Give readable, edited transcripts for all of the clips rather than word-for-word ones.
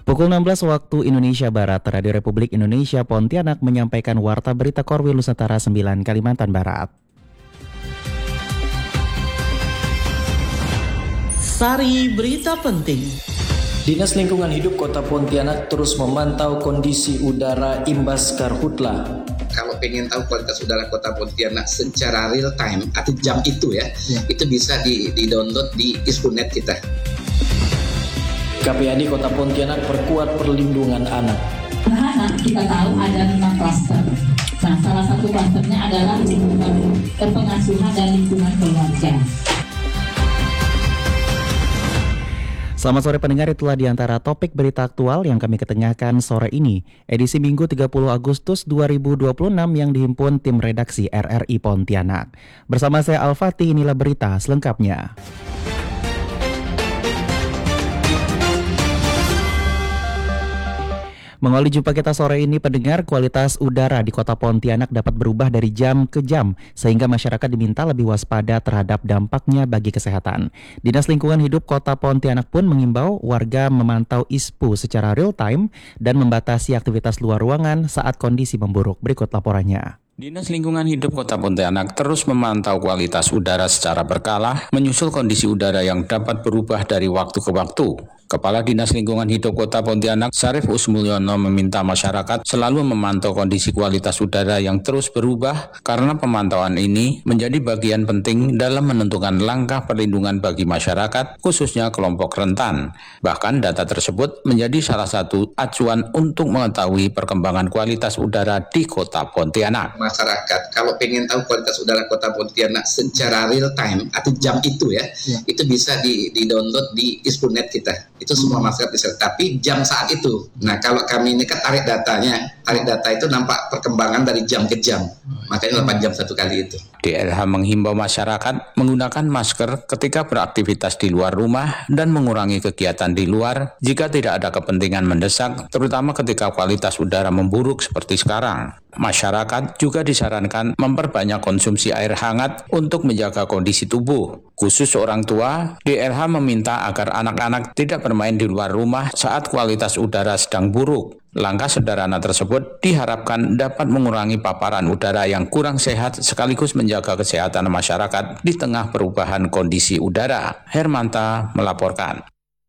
Pukul 16 waktu Indonesia Barat, Radio Republik Indonesia Pontianak menyampaikan Warta Berita Korwil Nusantara 9 Kalimantan Barat. Sari berita penting. Dinas Lingkungan Hidup Kota Pontianak terus memantau kondisi udara imbas karhutlah. Kalau pengen tahu kualitas udara Kota Pontianak secara real time atau jam itu itu bisa di-download di Ispunet kita. KPAD Kota Pontianak perkuat perlindungan anak. Anak kita tahu ada 5 klaster. Nah, salah satu klasternya adalah lingkungan pengasuhan dan lingkungan keluarga. Selamat sore pendengar, itulah diantara topik berita aktual yang kami ketengahkan sore ini. Edisi Minggu 30 Agustus 2026 yang dihimpun tim redaksi RRI Pontianak. Bersama saya Al-Fatih, inilah berita selengkapnya. Mengawali jumpa kita sore ini, pendengar, kualitas udara di Kota Pontianak dapat berubah dari jam ke jam, sehingga masyarakat diminta lebih waspada terhadap dampaknya bagi kesehatan. Dinas Lingkungan Hidup Kota Pontianak pun mengimbau warga memantau ISPU secara real time dan membatasi aktivitas luar ruangan saat kondisi memburuk. Berikut laporannya. Dinas Lingkungan Hidup Kota Pontianak terus memantau kualitas udara secara berkala, menyusul kondisi udara yang dapat berubah dari waktu ke waktu. Kepala Dinas Lingkungan Hidup Kota Pontianak, Syarif Usmulyono, meminta masyarakat selalu memantau kondisi kualitas udara yang terus berubah karena pemantauan ini menjadi bagian penting dalam menentukan langkah perlindungan bagi masyarakat, khususnya kelompok rentan. Bahkan data tersebut menjadi salah satu acuan untuk mengetahui perkembangan kualitas udara di Kota Pontianak. Masyarakat kalau pengen tahu kualitas udara Kota Pontianak secara real time atau jam itu itu bisa di-download di Ispunet kita. Itu semua masyarakat bisa, tapi jam saat itu. Nah, kalau kami ini kan tarik data itu nampak perkembangan dari jam ke jam. Makanya 8 jam satu kali itu. DLH menghimbau masyarakat menggunakan masker ketika beraktivitas di luar rumah dan mengurangi kegiatan di luar jika tidak ada kepentingan mendesak, terutama ketika kualitas udara memburuk seperti sekarang. Masyarakat juga disarankan memperbanyak konsumsi air hangat untuk menjaga kondisi tubuh. Khusus orang tua, DLH meminta agar anak-anak tidak bermain di luar rumah saat kualitas udara sedang buruk. Langkah sederhana tersebut diharapkan dapat mengurangi paparan udara yang kurang sehat sekaligus menjaga kesehatan masyarakat di tengah perubahan kondisi udara. Hermanta melaporkan.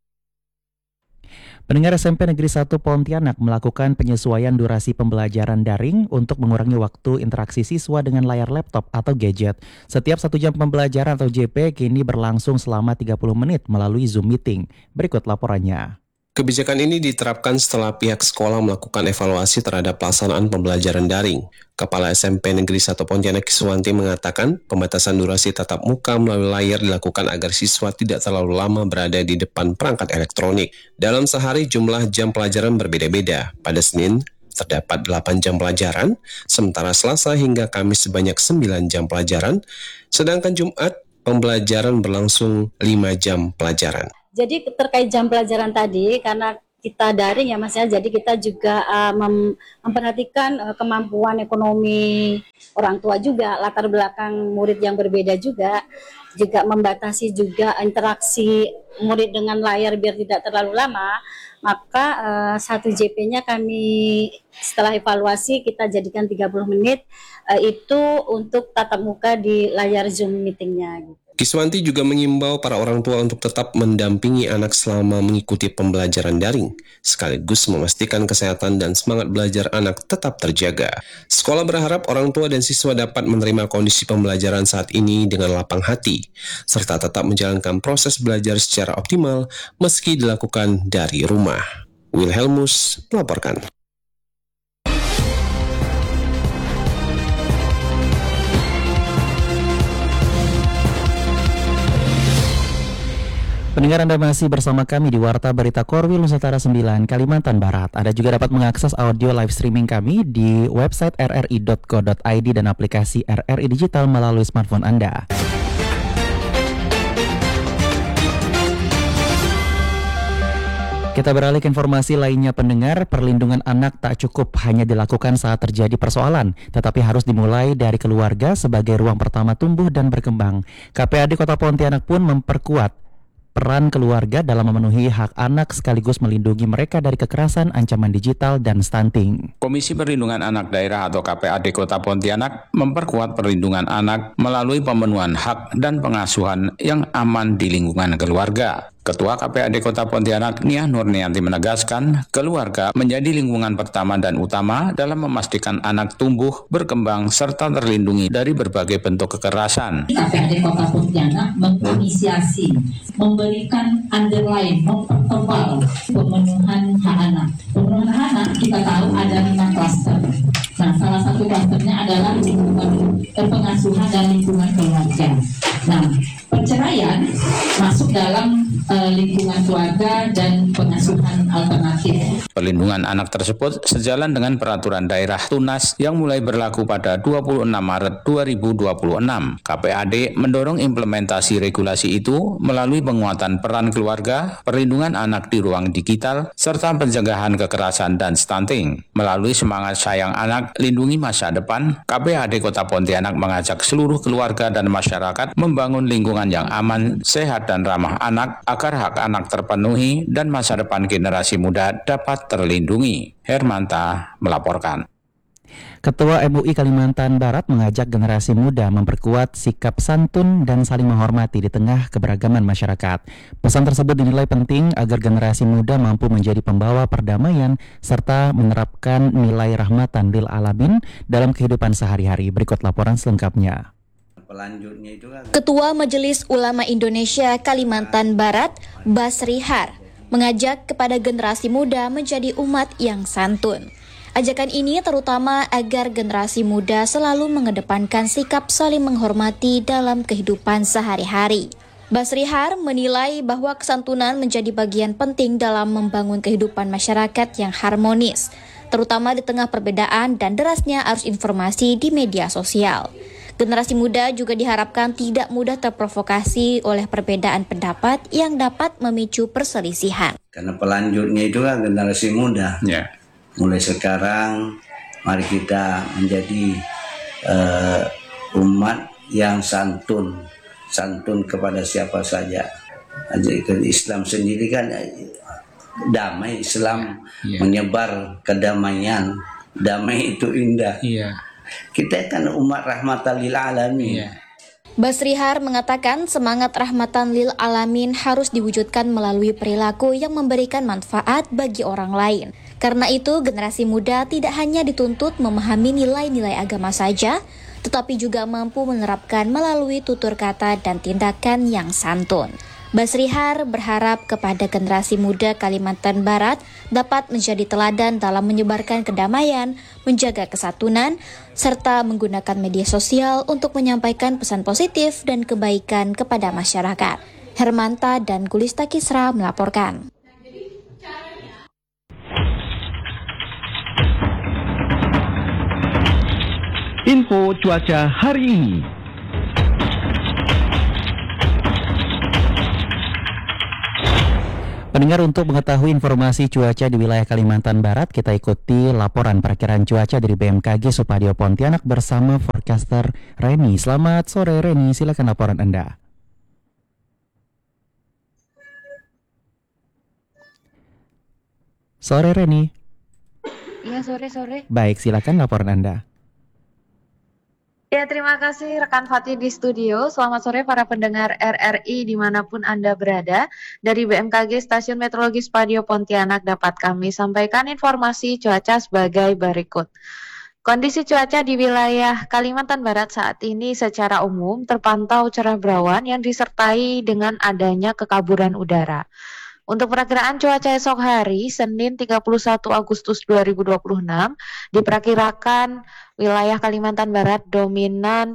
Pendengar, SMP Negeri 1 Pontianak melakukan penyesuaian durasi pembelajaran daring untuk mengurangi waktu interaksi siswa dengan layar laptop atau gadget. Setiap 1 jam pembelajaran atau JP kini berlangsung selama 30 menit melalui Zoom meeting. Berikut laporannya. Kebijakan ini diterapkan setelah pihak sekolah melakukan evaluasi terhadap pelaksanaan pembelajaran daring. Kepala SMP Negeri 1 Pontianak Kiswanti mengatakan pembatasan durasi tatap muka melalui layar dilakukan agar siswa tidak terlalu lama berada di depan perangkat elektronik. Dalam sehari jumlah jam pelajaran berbeda-beda. Pada Senin terdapat 8 jam pelajaran, sementara Selasa hingga Kamis sebanyak 9 jam pelajaran, sedangkan Jumat pembelajaran berlangsung 5 jam pelajaran. Jadi terkait jam pelajaran tadi, karena kita daring ya Mas ya, jadi kita juga memperhatikan kemampuan ekonomi orang tua juga, latar belakang murid yang berbeda juga membatasi juga interaksi murid dengan layar biar tidak terlalu lama. Maka 1 JP-nya kami setelah evaluasi kita jadikan 30 menit itu untuk tatap muka di layar Zoom meetingnya gitu. Kiswanti juga mengimbau para orang tua untuk tetap mendampingi anak selama mengikuti pembelajaran daring, sekaligus memastikan kesehatan dan semangat belajar anak tetap terjaga. Sekolah berharap orang tua dan siswa dapat menerima kondisi pembelajaran saat ini dengan lapang hati, serta tetap menjalankan proses belajar secara optimal meski dilakukan dari rumah. Wilhelmus melaporkan. Pendengar, Anda masih bersama kami di Warta Berita Korwil Nusantara 9 Kalimantan Barat. Anda juga dapat mengakses audio live streaming kami di website rri.co.id dan aplikasi RRI Digital melalui smartphone Anda. Kita beralih ke informasi lainnya, pendengar. Perlindungan anak tak cukup hanya dilakukan saat terjadi persoalan, tetapi harus dimulai dari keluarga sebagai ruang pertama tumbuh dan berkembang. KPAD Kota Pontianak pun memperkuat peran keluarga dalam memenuhi hak anak sekaligus melindungi mereka dari kekerasan, ancaman digital, dan stunting. Komisi Perlindungan Anak Daerah atau KPAD Kota Pontianak memperkuat perlindungan anak melalui pemenuhan hak dan pengasuhan yang aman di lingkungan keluarga. Ketua KPAD Kota Pontianak, Nia Nurnianti menegaskan, keluarga menjadi lingkungan pertama dan utama dalam memastikan anak tumbuh, berkembang, serta terlindungi dari berbagai bentuk kekerasan. KPAD Kota Pontianak menginisiasi, memberikan underline, mempertebal pemenuhan hak anak. Pemenuhan hak anak kita tahu ada 5 klaster. Nah, salah satu klasternya adalah lingkungan pengasuhan dan lingkungan keluarga. Nah, perceraian masuk dalam lingkungan keluarga dan pengasuhan alternatif. Perlindungan anak tersebut sejalan dengan peraturan daerah Tunas yang mulai berlaku pada 26 Maret 2026. KPAD mendorong implementasi regulasi itu melalui penguatan peran keluarga, perlindungan anak di ruang digital, serta pencegahan kekerasan dan stunting. Melalui semangat sayang anak, lindungi masa depan, KPAD Kota Pontianak mengajak seluruh keluarga dan masyarakat membangun lingkungan yang aman, sehat, dan ramah anak agar hak anak terpenuhi dan masa depan generasi muda dapat terlindungi. Hermanta melaporkan. Ketua MUI Kalimantan Barat mengajak generasi muda memperkuat sikap santun dan saling menghormati di tengah keberagaman masyarakat. Pesan tersebut dinilai penting agar generasi muda mampu menjadi pembawa perdamaian serta menerapkan nilai rahmatan lil alamin dalam kehidupan sehari-hari. Berikut laporan selengkapnya. Ketua Majelis Ulama Indonesia Kalimantan Barat, Basri Har, mengajak kepada generasi muda menjadi umat yang santun. Ajakan ini terutama agar generasi muda selalu mengedepankan sikap saling menghormati dalam kehidupan sehari-hari. Basri Har menilai bahwa kesantunan menjadi bagian penting dalam membangun kehidupan masyarakat yang harmonis, terutama di tengah perbedaan dan derasnya arus informasi di media sosial. Generasi muda juga diharapkan tidak mudah terprovokasi oleh perbedaan pendapat yang dapat memicu perselisihan. Karena pelanjutnya itu kan generasi muda. Mulai sekarang, mari kita menjadi umat yang santun kepada siapa saja. Islam sendiri kan damai, Islam menyebar kedamaian. Damai itu indah. Kita kan umat rahmatan lil alamin. Basri Har mengatakan semangat rahmatan lil alamin harus diwujudkan melalui perilaku yang memberikan manfaat bagi orang lain. Karena itu, generasi muda tidak hanya dituntut memahami nilai-nilai agama saja, tetapi juga mampu menerapkan melalui tutur kata dan tindakan yang santun. Basri Har berharap kepada generasi muda Kalimantan Barat dapat menjadi teladan dalam menyebarkan kedamaian, menjaga kesatuan, serta menggunakan media sosial untuk menyampaikan pesan positif dan kebaikan kepada masyarakat. Hermanta dan Gulista Kisra melaporkan. Info cuaca hari ini. Pendengar, untuk mengetahui informasi cuaca di wilayah Kalimantan Barat, kita ikuti laporan perakiraan cuaca dari BMKG Supadio Pontianak bersama forecaster Reni. Selamat sore Reni, silakan laporan Anda. Sore Reni. Iya, sore. Baik, silakan laporan Anda. Ya, terima kasih rekan Fatih di studio. Selamat sore para pendengar RRI dimanapun Anda berada. Dari BMKG Stasiun Meteorologi Supadio Pontianak dapat kami sampaikan informasi cuaca sebagai berikut. Kondisi cuaca di wilayah Kalimantan Barat saat ini secara umum terpantau cerah berawan yang disertai dengan adanya kekaburan udara. Untuk perakiraan cuaca esok hari, Senin 31 Agustus 2026, diperkirakan wilayah Kalimantan Barat dominan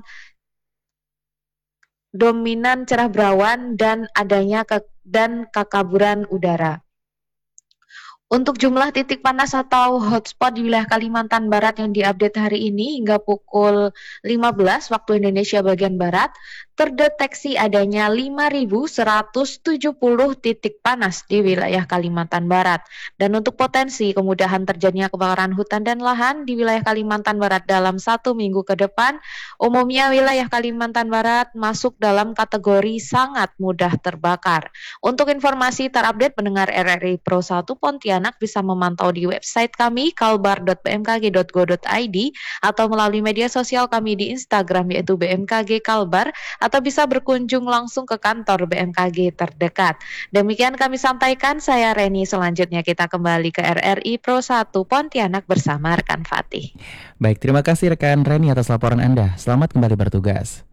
cerah berawan dan adanya kekaburan udara. Untuk jumlah titik panas atau hotspot di wilayah Kalimantan Barat yang diupdate hari ini hingga pukul 15 waktu Indonesia bagian Barat, terdeteksi adanya 5.170 titik panas di wilayah Kalimantan Barat. Dan untuk potensi kemudahan terjadinya kebakaran hutan dan lahan di wilayah Kalimantan Barat dalam 1 minggu ke depan, umumnya wilayah Kalimantan Barat masuk dalam kategori sangat mudah terbakar. Untuk informasi terupdate pendengar RRI Pro 1 Pontianak bisa memantau di website kami kalbar.bmkg.go.id atau melalui media sosial kami di Instagram yaitu BMKG Kalbar, atau bisa berkunjung langsung ke kantor BMKG terdekat. Demikian kami sampaikan, saya Reni. Selanjutnya kita kembali ke RRI Pro 1 Pontianak bersama rekan Fatih. Baik, terima kasih rekan Reni atas laporan Anda. Selamat kembali bertugas.